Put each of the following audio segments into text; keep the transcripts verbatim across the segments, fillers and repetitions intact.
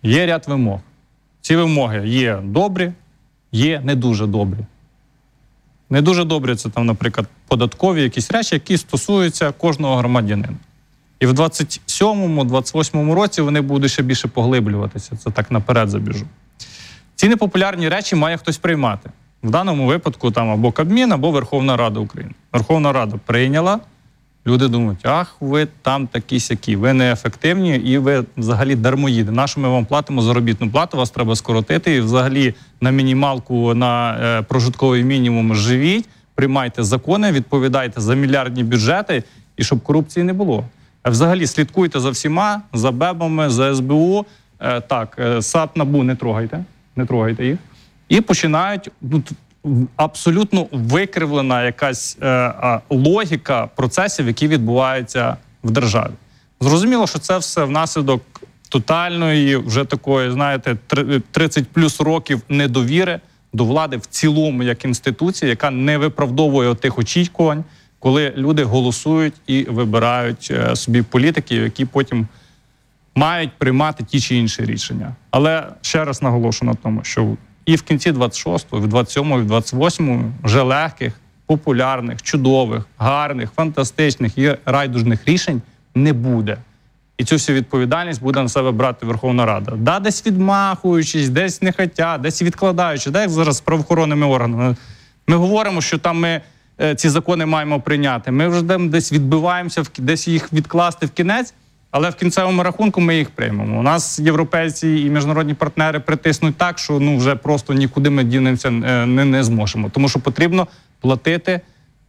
є ряд вимог. Ці вимоги є добрі, є не дуже добрі. Не дуже добрі – це, там, наприклад, податкові якісь речі, які стосуються кожного громадянина. І в двадцять сьомому - двадцять восьмому році вони будуть ще більше поглиблюватися. Це так наперед забіжу. Ці непопулярні речі має хтось приймати. В даному випадку там або Кабмін, або Верховна Рада України. Верховна Рада прийняла. Люди думають, ах, ви там такі-сякі, ви неефективні і ви взагалі дармоїди. Нащо ми вам платимо заробітну плату, вас треба скоротити і взагалі на мінімалку, на е, прожитковий мінімум живіть, приймайте закони, відповідайте за мільярдні бюджети і щоб корупції не було. А взагалі слідкуйте за всіма, за БЕБами, за ес бе у, е, так, е, САП, НАБУ не трогайте, не трогайте їх. І починають... Ну, абсолютно викривлена якась е, е, логіка процесів, які відбуваються в державі. Зрозуміло, що це все внаслідок тотальної, вже такої, знаєте, тридцять плюс років недовіри до влади в цілому як інституції, яка не виправдовує тих очікувань, коли люди голосують і вибирають е, собі політиків, які потім мають приймати ті чи інші рішення. Але ще раз наголошу на тому, що і в кінці двадцять шостого, в двадцять сьомому, в двадцять восьмому вже легких, популярних, чудових, гарних, фантастичних і райдужних рішень не буде. І цю всю відповідальність буде на себе брати Верховна Рада. Да, десь відмахуючись, десь не хотять, десь відкладаючи. Да, як зараз з правоохоронними органами. Ми говоримо, що там ми е, ці закони маємо прийняти. Ми вже десь відбиваємося, десь їх відкласти в кінець, але в кінцевому рахунку ми їх приймемо. У нас європейці і міжнародні партнери притиснуть так, що ну вже просто нікуди ми дінемося не, не зможемо. Тому що потрібно платити,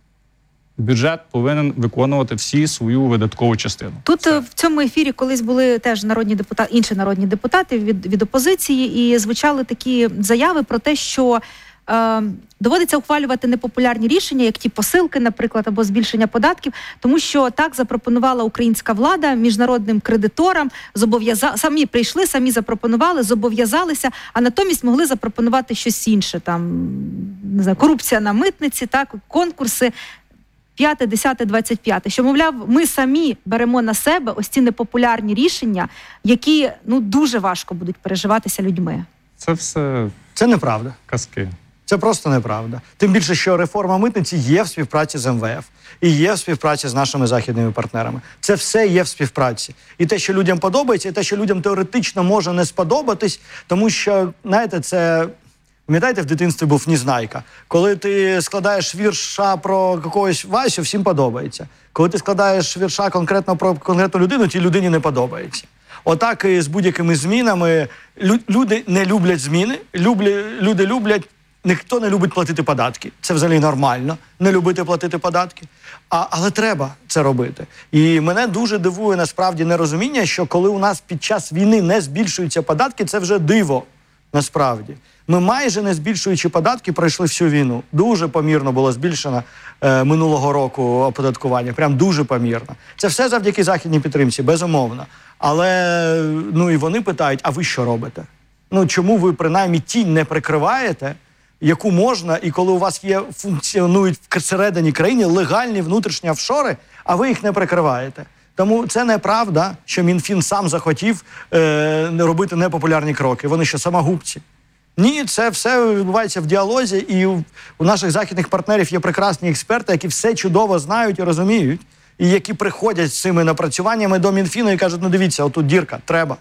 бюджет повинен виконувати всі свою видаткову частину. Тут Це. В цьому ефірі колись були теж народні депутати, інші народні депутати від, від опозиції, і звучали такі заяви про те, що е, доводиться ухвалювати непопулярні рішення, як ті посилки, наприклад, або збільшення податків, тому що так запропонувала українська влада міжнародним кредиторам, зобов'яза... самі прийшли, самі запропонували, зобов'язалися, а натомість могли запропонувати щось інше, там, не знаю, корупція на митниці, так, конкурси, п'яте, десяте, двадцять п'яте, що, мовляв, ми самі беремо на себе ось ці непопулярні рішення, які, ну, дуже важко будуть переживатися людьми. Це все... Це неправда. Казки. Це просто неправда. Тим більше, що реформа митниці є в співпраці з ем ве еф і є в співпраці з нашими західними партнерами. Це все є в співпраці. І те, що людям подобається, і те, що людям теоретично може не сподобатись, тому що, знаєте, це... Пам'ятаєте, в дитинстві був Незнайка. Коли ти складаєш вірша про якогось Васю, всім подобається. Коли ти складаєш вірша конкретно про конкретну людину, тій людині не подобається. Отак і з будь-якими змінами. Люди не люблять зміни, люблять, люди люблять, ніхто не любить платити податки. Це взагалі нормально, не любити платити податки. А, але треба це робити. І мене дуже дивує насправді нерозуміння, що коли у нас під час війни не збільшуються податки, це вже диво насправді. Ми майже не збільшуючи податки пройшли всю війну. Дуже помірно було збільшено е, минулого року оподаткування. Прям дуже помірно. Це все завдяки західній підтримці, безумовно. Але, ну і вони питають, а ви що робите? Ну, чому ви принаймні тінь не прикриваєте, яку можна, і коли у вас є, функціонують всередині країни легальні внутрішні офшори, а ви їх не прикриваєте? Тому це неправда, що Мінфін сам захотів е, робити непопулярні кроки. Вони що, самогубці? Ні, це все відбувається в діалозі, і у наших західних партнерів є прекрасні експерти, які все чудово знають і розуміють, і які приходять з цими напрацюваннями до Мінфіну і кажуть, ну дивіться, отут дірка, треба.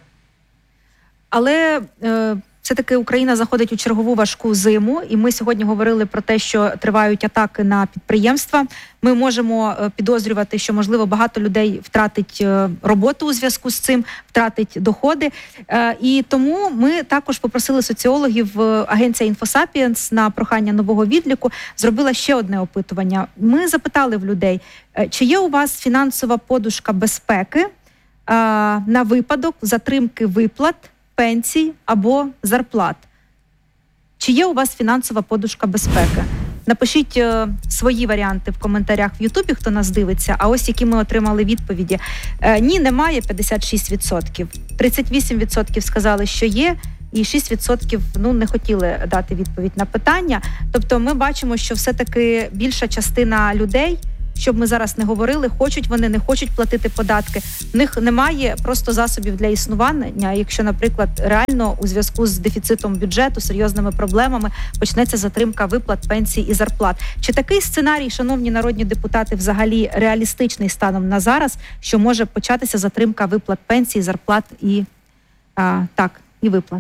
Але... Е... Все-таки Україна заходить у чергову важку зиму, і ми сьогодні говорили про те, що тривають атаки на підприємства. Ми можемо підозрювати, що, можливо, багато людей втратить роботу у зв'язку з цим, втратить доходи. І тому ми також попросили соціологів, агенція «Інфосапіенс» на прохання нового відліку зробила ще одне опитування. Ми запитали в людей, чи є у вас фінансова подушка безпеки на випадок затримки виплат, пенсій або зарплат. Чи є у вас фінансова подушка безпеки? Напишіть е, свої варіанти в коментарях в Ютубі, хто нас дивиться, а ось які ми отримали відповіді. Е, ні, немає, п'ятдесят шість відсотків. тридцять вісім відсотків сказали, що є, і шість відсотків ну, не хотіли дати відповідь на питання. Тобто ми бачимо, що все-таки більша частина людей щоб ми зараз не говорили, хочуть вони, не хочуть платити податки. В них немає просто засобів для існування. Якщо, наприклад, реально у зв'язку з дефіцитом бюджету, серйозними проблемами почнеться затримка виплат пенсій і зарплат. Чи такий сценарій, шановні народні депутати, взагалі реалістичний станом на зараз, що може початися затримка виплат пенсій, зарплат і а, так, і виплат?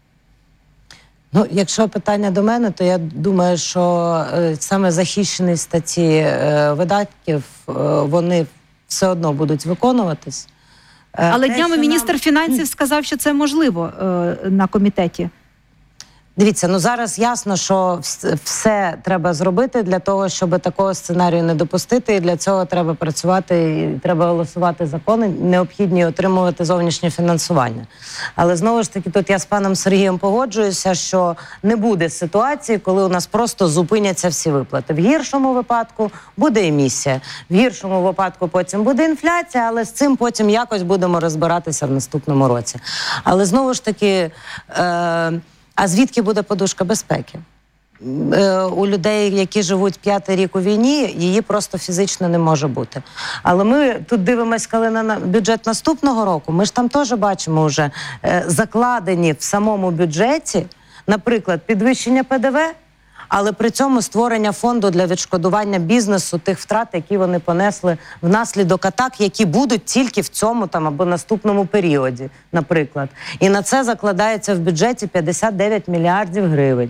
Ну, якщо питання до мене, то я думаю, що е, саме захищені статті е, видатків, е, вони все одно будуть виконуватись. Е, Але те, днями що міністр нам... фінансів сказав, що це можливо е, на комітеті. Дивіться, ну зараз ясно, що все треба зробити для того, щоб такого сценарію не допустити. І для цього треба працювати, і треба голосувати закони, необхідні отримувати зовнішнє фінансування. Але знову ж таки, тут я з паном Сергієм погоджуюся, що не буде ситуації, коли у нас просто зупиняться всі виплати. В гіршому випадку буде емісія, в гіршому випадку потім буде інфляція, але з цим потім якось будемо розбиратися в наступному році. Але знову ж таки... Е- А звідки буде подушка безпеки? Е, у людей, які живуть п'ятий рік у війні, її просто фізично не може бути. Але ми тут дивимося, коли на бюджет наступного року, ми ж там теж бачимо вже е, закладені в самому бюджеті, наприклад, підвищення Пе Де Ве, але при цьому створення фонду для відшкодування бізнесу тих втрат, які вони понесли внаслідок атак, які будуть тільки в цьому там або наступному періоді, наприклад. І на це закладається в бюджеті п'ятдесят дев'ять мільярдів гривень.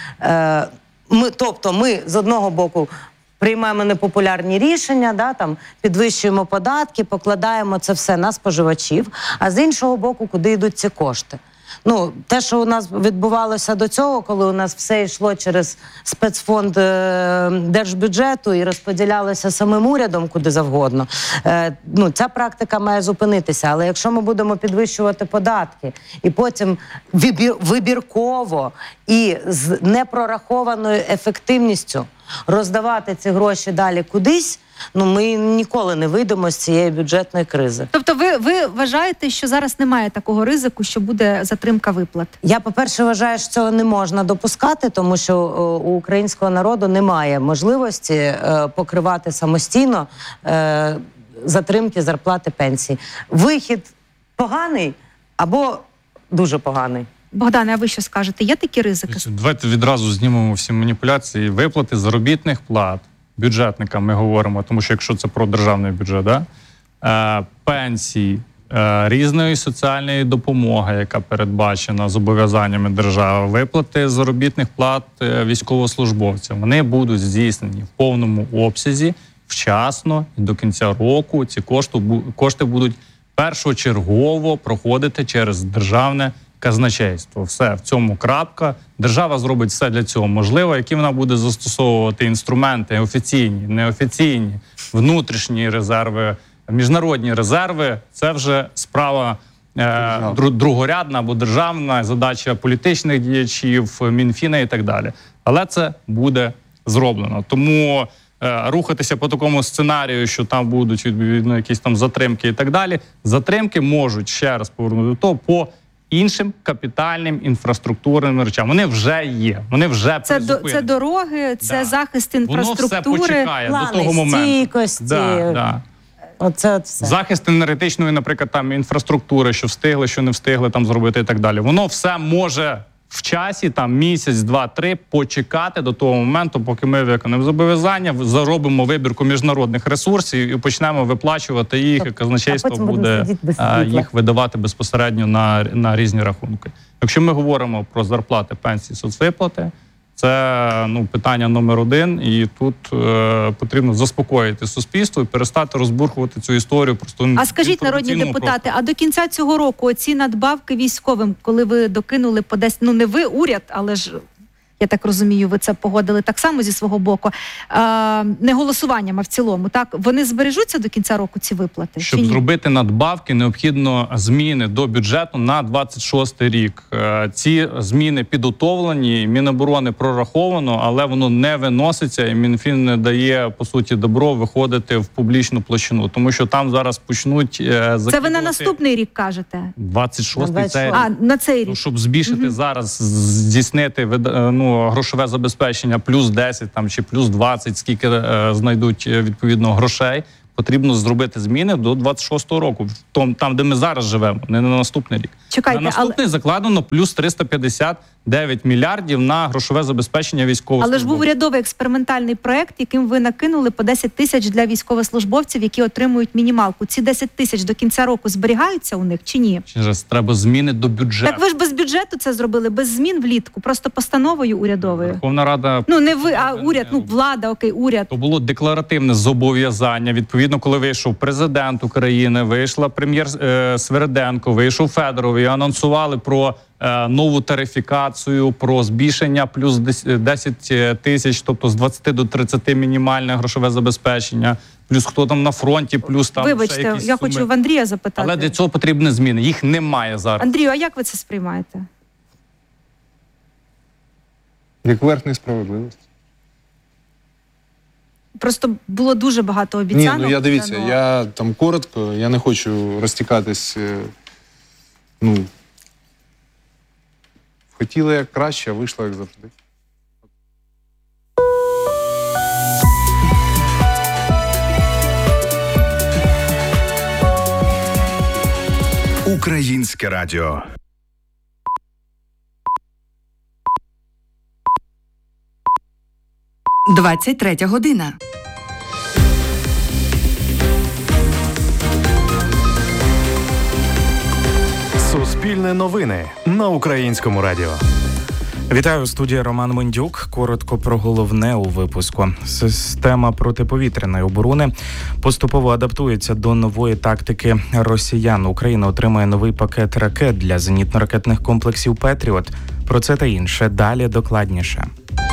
Е, ми, тобто ми з одного боку приймаємо непопулярні рішення, да, там, підвищуємо податки, покладаємо це все на споживачів, а з іншого боку, куди йдуть ці кошти? Ну, те, що у нас відбувалося до цього, коли у нас все йшло через спецфонд е, держбюджету і розподілялося самим урядом куди завгодно, е, ну, ця практика має зупинитися. Але якщо ми будемо підвищувати податки і потім вибір, вибірково і з непрорахованою ефективністю роздавати ці гроші далі кудись, ну, ми ніколи не вийдемо з цієї бюджетної кризи. Тобто ви, ви вважаєте, що зараз немає такого ризику, що буде затримка виплат? Я, по-перше, вважаю, що цього не можна допускати, тому що о, у українського народу немає можливості е, покривати самостійно е, затримки зарплати пенсій. Вихід поганий або дуже поганий. Богдане, а ви що скажете? Є такі ризики? Давайте відразу знімемо всі маніпуляції. Виплати заробітних плат бюджетникам ми говоримо, тому що якщо це про державний бюджет, да? е, пенсії, е, різної соціальної допомоги, яка передбачена зобов'язаннями держави, виплати заробітних плат е, військовослужбовцям, вони будуть здійснені в повному обсязі, вчасно і до кінця року ці кошти, кошти будуть першочергово проходити через державне казначейство. Все, в цьому крапка. Держава зробить все для цього можливе, які вона буде застосовувати інструменти офіційні, неофіційні, внутрішні резерви, міжнародні резерви. Це вже справа е, другорядна або державна, задача політичних діячів, Мінфіна і так далі. Але це буде зроблено. Тому е, рухатися по такому сценарію, що там будуть відповідно якісь там затримки і так далі. Затримки можуть, ще раз повернути до того, по іншим капітальним інфраструктурним речам. Вони вже є, вони вже це, до, це дороги, це да. захист інфраструктури. Воно все почекає плани до того моменту. Стійкості. Да, да. Оце от все. Захист енергетичної, наприклад, там інфраструктури, що встигли, що не встигли там зробити і так далі. Воно все може в часі, там місяць, два, три, почекати до того моменту, поки ми виконаємо зобов'язання, заробимо вибірку міжнародних ресурсів і почнемо виплачувати їх, і казначейство буде їх видавати безпосередньо на, на різні рахунки. Якщо ми говоримо про зарплати, пенсії, соцвиплати, це ну, питання номер один, і тут е, потрібно заспокоїти суспільство і перестати розбурхувати цю історію. Просто а скажіть, народні депутати, просто. А до кінця цього року ці надбавки військовим, коли ви докинули по десять, ну не ви уряд, але ж, я так розумію, ви це погодили так само зі свого боку, а, не голосуванням, а в цілому, так? Вони збережуться до кінця року, ці виплати? Щоб зробити надбавки, необхідно зміни до бюджету на двадцять шостий рік. Ці зміни підготовлені, Міноборони прораховано, але воно не виноситься, і Мінфін не дає, по суті, добро виходити в публічну площину, тому що там зараз почнуть закидувати... Це ви на наступний рік кажете? двадцять шостий, це... А, на цей рік. Щоб збільшити угу. зараз, здійснити ну, ну, грошове забезпечення плюс десять там, чи плюс двадцять, скільки е, знайдуть відповідно грошей, потрібно зробити зміни до двадцять шостого року, в тому, там, де ми зараз живемо, не на наступний рік. Чекайте, на наступний але... закладено плюс триста п'ятдесят дев'ять мільярдів на грошове забезпечення військовослужбовців. Але ж був урядовий експериментальний проект, яким ви накинули по десять тисяч для військовослужбовців, які отримують мінімалку. Ці десять тисяч до кінця року зберігаються у них чи ні? Через треба зміни до бюджету. Так ви ж без бюджету це зробили, без змін влітку, просто постановою урядовою. Верховна Рада... Ну не ви, а уряд, ну влада, окей, уряд. То було декларативне зобов'язання. Відповідно, коли вийшов президент України, вийшла прем'єр е, Свериденко, вийшов Федоров і анонсували про е, нову тарифікацію, про збільшення плюс десять тисяч, тобто з двадцяти до тридцяти мінімальне грошове забезпечення, плюс хто там на фронті, плюс там Вибачте, ще якісь я суми. хочу в Андрія запитати. Але для цього потрібні зміни. Їх немає зараз. Андрію, а як ви це сприймаєте? Як верх несправедливості. Просто було дуже багато обіцянок. Ні, ну я дивіться, но... я там коротко, я не хочу розтікатись. Ну, хотіла як краще, а вийшло як завжди. Українське радіо. двадцять третя година. Суспільне новини на Українському радіо. Вітаю, студія Роман Мендюк. Коротко про головне у випуску. Система протиповітряної оборони поступово адаптується до нової тактики росіян. Україна отримає новий пакет ракет для зенітно-ракетних комплексів «Петріот». Про це та інше далі докладніше.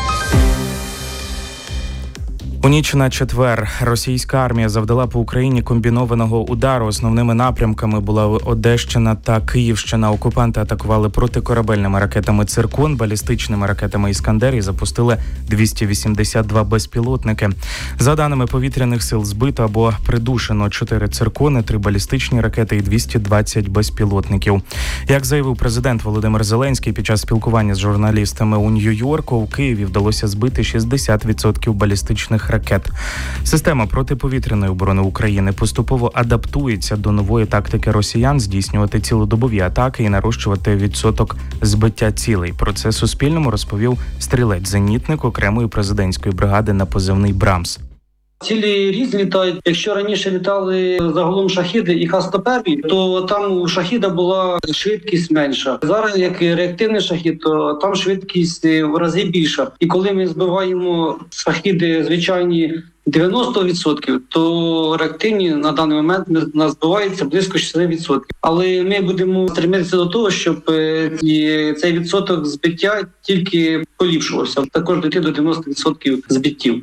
У ніч на четвер російська армія завдала по Україні комбінованого удару. Основними напрямками була Одещина та Київщина. Окупанти атакували протикорабельними ракетами «Циркон», балістичними ракетами «Іскандер» і запустили двісті вісімдесят два безпілотники. За даними повітряних сил, збито або придушено чотири «Циркони», три балістичні ракети і двісті двадцять безпілотників. Як заявив президент Володимир Зеленський під час спілкування з журналістами у Нью-Йорку, у Києві вдалося збити шістдесят відсотків балістичних ракет. Система протиповітряної оборони України поступово адаптується до нової тактики росіян здійснювати цілодобові атаки і нарощувати відсоток збиття цілей. Про це Суспільному розповів стрілець-зенітник окремої президентської бригади на позивний «Брамс». Цілі різні літають. Якщо раніше літали загалом шахіди і Х сто один, то там у шахіда була швидкість менша. Зараз, як реактивний шахід, то там швидкість в рази більша. І коли ми збиваємо шахіди звичайні дев'яносто відсотків, то реактивні на даний момент у нас збивається близько шістдесят відсотків. Але ми будемо стремитися до того, щоб цей відсоток збиття тільки поліпшувався. Також дійти до дев'яносто відсотків збиттів.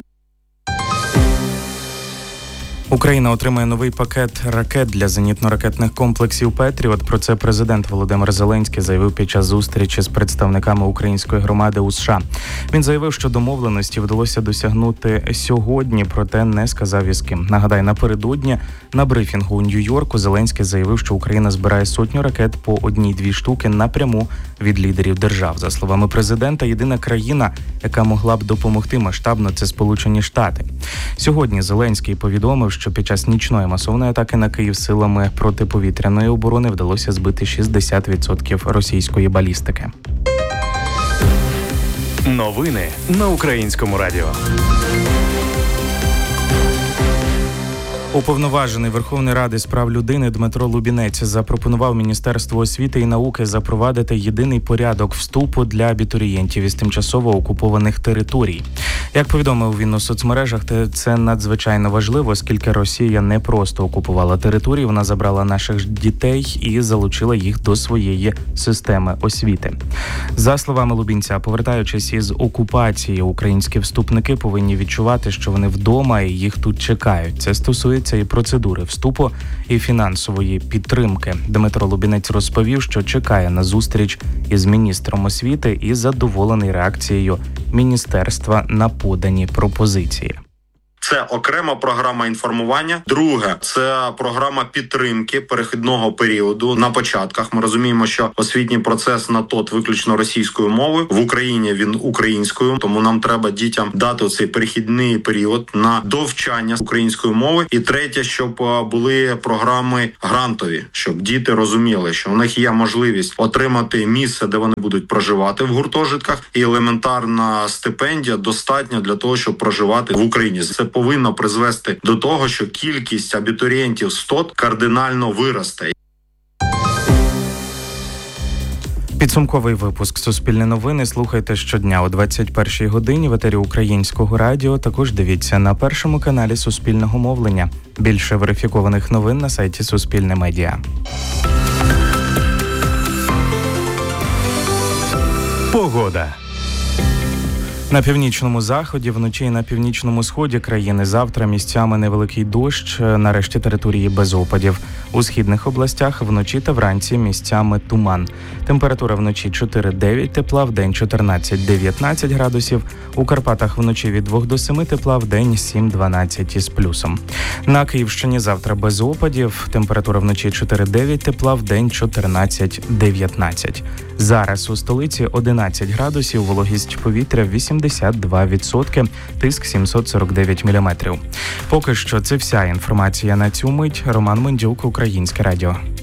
Україна отримає новий пакет ракет для зенітно-ракетних комплексів «Петріот». Про це президент Володимир Зеленський заявив під час зустрічі з представниками української громади у США. Він заявив, що домовленості вдалося досягнути сьогодні, проте не сказав із ким. Нагадаю, напередодні на брифінгу у Нью-Йорку Зеленський заявив, що Україна збирає сотню ракет по одній-дві штуки напряму від лідерів держав. За словами президента, єдина країна, яка могла б допомогти масштабно, це Сполучені Штати. Сьогодні Зеленський повідомив, що під час нічної масовної атаки на Київ силами протиповітряної оборони вдалося збити шістдесят відсотків російської балістики. Новини на Українському радіо. Уповноважений Верховної Ради з прав людини Дмитро Лубінець запропонував Міністерству освіти і науки запровадити єдиний порядок вступу для абітурієнтів із тимчасово окупованих територій. Як повідомив він у соцмережах, це надзвичайно важливо, оскільки Росія не просто окупувала території, вона забрала наших дітей і залучила їх до своєї системи освіти. За словами Лубінця, повертаючись із окупації, українські вступники повинні відчувати, що вони вдома і їх тут чекають. Це стосується і процедури вступу, і фінансової підтримки. Дмитро Лубінець розповів, що чекає на зустріч із міністром освіти і задоволений реакцією міністерства на подані пропозиції. Це окрема програма інформування. Друге, це програма підтримки перехідного періоду на початках. Ми розуміємо, що освітній процес на ТОТ виключно російською мовою. В Україні він українською, тому нам треба дітям дати цей перехідний період на довчання української мови. І третє, щоб були програми грантові, щоб діти розуміли, що у них є можливість отримати місце, де вони будуть проживати в гуртожитках, і елементарна стипендія достатня для того, щоб проживати в Україні. Це повинно призвести до того, що кількість абітурієнтів з ТОТ кардинально виросте. Підсумковий випуск «Суспільне новини» слухайте щодня о двадцять першій годині в етері Українського радіо. Також дивіться на першому каналі Суспільного мовлення. Більше верифікованих новин на сайті Суспільне Медіа. Погода. На північному заході, вночі і на північному сході країни завтра місцями невеликий дощ, на решті території без опадів. У східних областях вночі та вранці місцями туман. Температура вночі чотири-дев'ять тепла, вдень чотирнадцять-дев'ятнадцять градусів. У Карпатах вночі від двох до семи тепла, вдень сім-дванадцять із плюсом. На Київщині завтра без опадів. Температура вночі чотири-дев'ять тепла, вдень чотирнадцять-дев'ятнадцять. Зараз у столиці одинадцять градусів, вологість повітря вісімдесят два відсотки, тиск сімсот сорок дев'ять міліметрів. Поки що це вся інформація на цю мить. Роман Мендюк, Українське радіо.